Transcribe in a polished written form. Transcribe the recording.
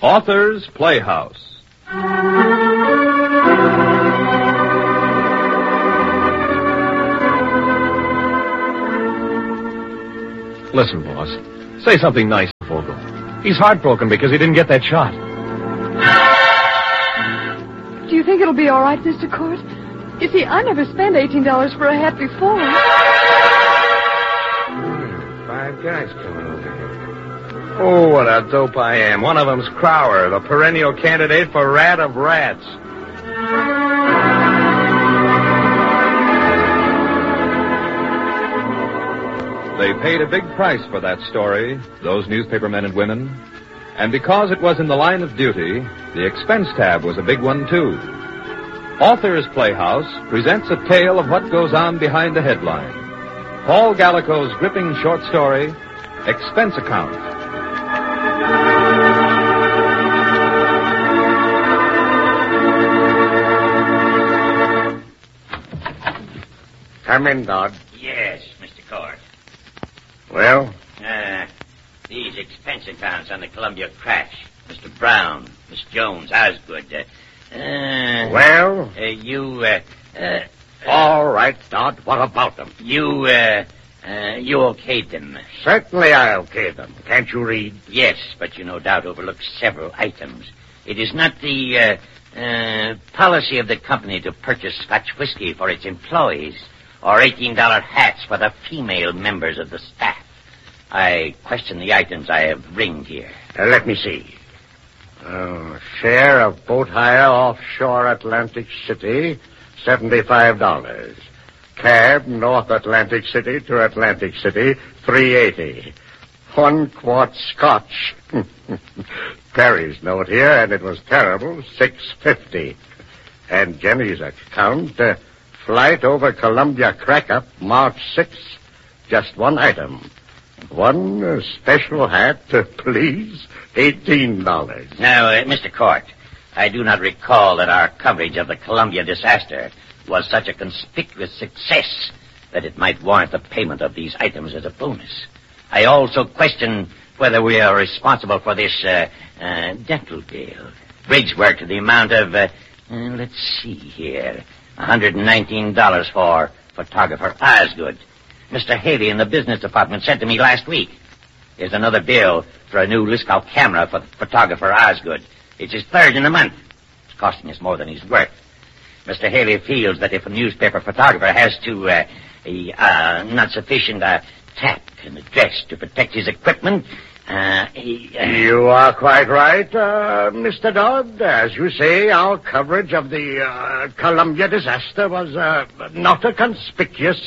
Author's Playhouse. Listen, boss. Say something nice to Vogel. He's heartbroken because he didn't get that shot. Do you think it'll be all right, Mr. Court? You see, I never spent $18 for a hat before. Five guys coming over here. Oh, what a dope I am. One of them's Crower, the perennial candidate for Rat of Rats. They paid a big price for that story, those newspaper men and women. And because it was in the line of duty, the expense tab was a big one, too. Author's Playhouse presents a tale of what goes on behind the headline. Paul Gallico's gripping short story, Expense Account. Come in, Dodd. Yes, Mr. Court. Well? These expense accounts on the Columbia crash. Mr. Brown, Miss Jones, Osgood. Well? All right, Dodd. What about them? You okayed them. Certainly I okayed them. Can't you read? Yes, but you no doubt overlooked several items. It is not the policy of the company to purchase Scotch whiskey for its employees or $18 hats for the female members of the staff. I question the items I have ringed here. Let me see. Share of boat hire offshore Atlantic City, $75. Cab North Atlantic City to Atlantic City, $3.80. 1 quart Scotch. Perry's note here, and it was terrible, $6.50. And Jenny's account, flight over Columbia crack-up, March 6th. Just one item. One special hat, please, $18. Now, Mr. Court, I do not recall that our coverage of the Columbia disaster was such a conspicuous success that it might warrant the payment of these items as a bonus. I also question whether we are responsible for this dental bill. Bridge work to the amount of, let's see here, $119 for photographer Osgood. Mr. Haley in the business department sent to me last week. Here's another bill for a new Liskow camera for photographer Osgood. It's his third in a month. It's costing us more than he's worth. Mr. Haley feels that if a newspaper photographer has to, not sufficient, tack and address to protect his equipment, You are quite right, Mr. Dodd. As you say, our coverage of the Columbia disaster was not a conspicuous